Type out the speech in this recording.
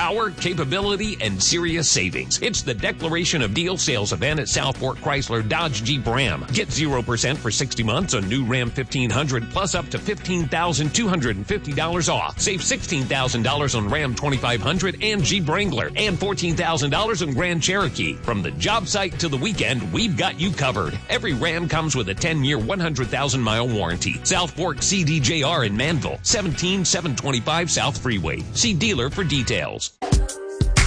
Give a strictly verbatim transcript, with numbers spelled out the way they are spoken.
Power, capability, and serious savings. It's the Declaration of Deal sales event at South Fork Chrysler Dodge Jeep Ram. Get zero percent for sixty months on new Ram fifteen hundred plus up to fifteen thousand two hundred fifty dollars off. Save sixteen thousand dollars on Ram twenty-five hundred and Jeep Wrangler and fourteen thousand dollars on Grand Cherokee. From the job site to the weekend, we've got you covered. Every Ram comes with a ten-year, one hundred thousand mile warranty. South Fork C D J R in Manville, seventeen seven twenty-five South Freeway. See dealer for details.